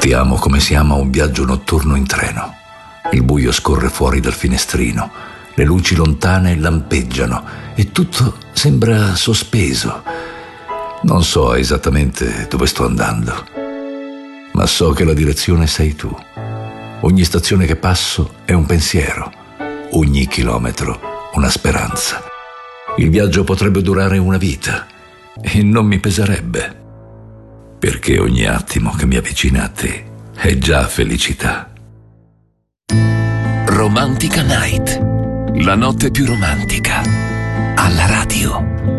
Amo come si ama un viaggio notturno in treno. Il buio scorre fuori dal finestrino, le luci lontane lampeggiano e tutto sembra sospeso. Non so esattamente dove sto andando, ma so che la direzione sei tu. Ogni stazione che passo è un pensiero, ogni chilometro una speranza. Il viaggio potrebbe durare una vita e non mi peserebbe, perché ogni attimo che mi avvicina a te è già felicità. Romantica Night, la notte più romantica, alla radio.